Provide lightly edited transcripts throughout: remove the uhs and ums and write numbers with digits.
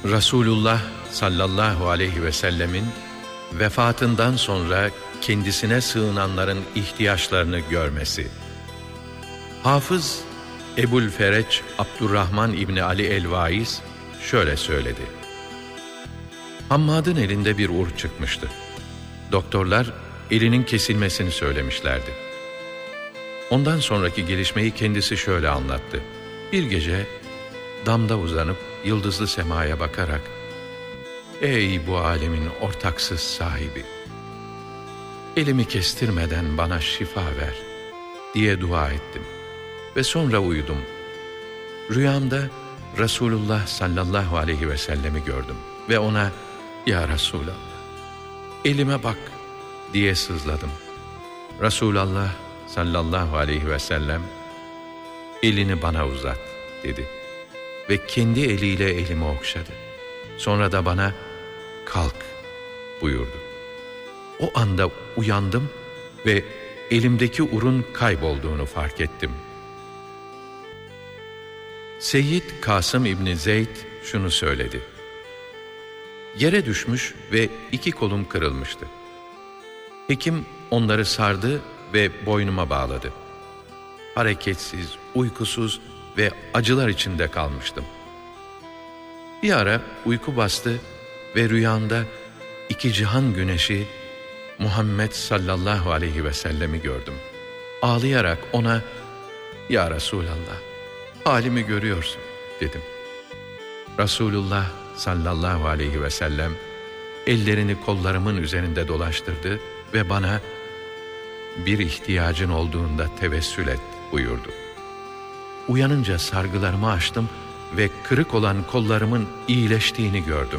Resulullah sallallahu aleyhi ve sellemin vefatından sonra kendisine sığınanların ihtiyaçlarını görmesi. Hafız Ebu'l-Fereç Abdurrahman İbni Ali el-Vaiz şöyle söyledi. Hammad'ın elinde bir ur çıkmıştı. Doktorlar elinin kesilmesini söylemişlerdi. Ondan sonraki gelişmeyi kendisi şöyle anlattı. Bir gece damda uzanıp yıldızlı semaya bakarak, "Ey bu alemin ortaksız sahibi, elimi kestirmeden bana şifa ver," diye dua ettim. Ve sonra uyudum. Rüyamda Resulullah sallallahu aleyhi ve sellemi gördüm ve ona, "Ya Resulallah, elime bak," diye sızladım. Resulullah sallallahu aleyhi ve sellem, "Elini bana uzat," dedi ve kendi eliyle elimi okşadı. Sonra da bana, "Kalk," buyurdu. O anda uyandım ve elimdeki urun kaybolduğunu fark ettim. Seyyid Kasım İbni Zeyd şunu söyledi. Yere düşmüş ve 2 kolum kırılmıştı. Hekim onları sardı ve boynuma bağladı. Hareketsiz, uykusuz ve acılar içinde kalmıştım. Bir ara uyku bastı ve rüyamda 2 cihan güneşi Muhammed sallallahu aleyhi ve sellemi gördüm. Ağlayarak ona, "Ya Resulallah, halimi görüyorsun," dedim. Resulullah sallallahu aleyhi ve sellem ellerini kollarımın üzerinde dolaştırdı ve bana, "Bir ihtiyacın olduğunda tevessül et," buyurdu. Uyanınca sargılarımı açtım ve kırık olan kollarımın iyileştiğini gördüm.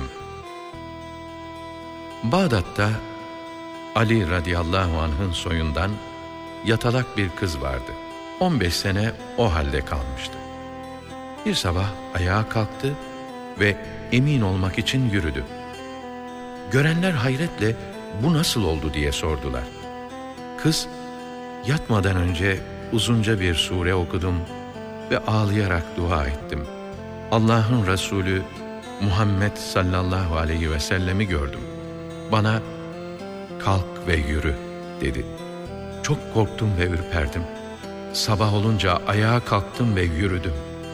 Bağdat'ta Ali radıyallahu anh'ın soyundan yatalak bir kız vardı. 15 sene o halde kalmıştı. Bir sabah ayağa kalktı ve emin olmak için yürüdü. Görenler hayretle, "Bu nasıl oldu?" diye sordular. Kız, "Yatmadan önce uzunca bir sure okudum ve ağlayarak dua ettim. Allah'ın Resulü Muhammed sallallahu aleyhi ve sellemi gördüm. Bana, 'Kalk ve yürü,' dedi. Çok korktum ve ürperdim. Sabah olunca ayağa kalktım ve yürüdüm."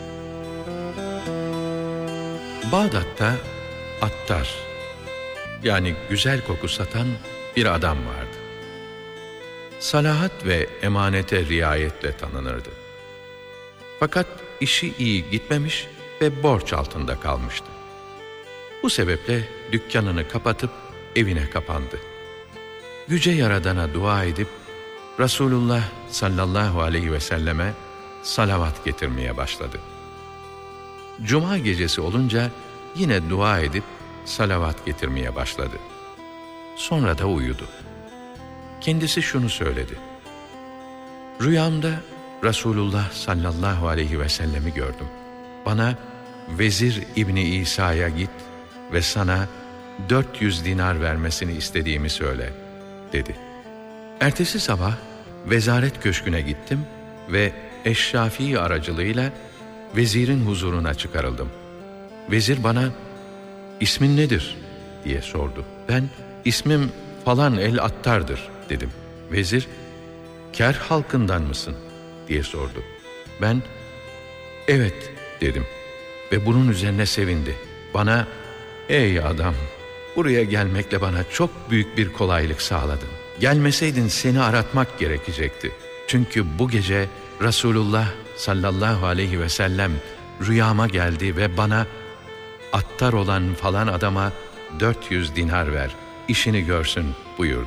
Bağdat'ta attar, yani güzel koku satan bir adam vardı. Salahat ve emanete riayetle tanınırdı. Fakat işi iyi gitmemiş ve borç altında kalmıştı. Bu sebeple dükkanını kapatıp evine kapandı. Yüce Yaradan'a dua edip Resulullah sallallahu aleyhi ve selleme salavat getirmeye başladı. Cuma gecesi olunca yine dua edip salavat getirmeye başladı. Sonra da uyudu. Kendisi şunu söyledi. "Rüyamda Resulullah sallallahu aleyhi ve sellemi gördüm. Bana, Vezir İbni İsa'ya git ve sana 400 dinar vermesini istediğimi söyle," dedi. Ertesi sabah vezaret köşküne gittim ve Eşşafii aracılığıyla vezirin huzuruna çıkarıldım. Vezir bana, "İsmin nedir?" diye sordu. Ben, "İsmim falan el-Attar'dır," dedim. Vezir, "Ker halkından mısın?" diye sordu. Ben, "Evet," dedim ve bunun üzerine sevindi. Bana, "Ey adam, buraya gelmekle bana çok büyük bir kolaylık sağladın. Gelmeseydin seni aratmak gerekecekti. Çünkü bu gece Resulullah sallallahu aleyhi ve sellem rüyama geldi ve bana, 'Attar olan falan adama 400 dinar ver, işini görsün,' buyurdu."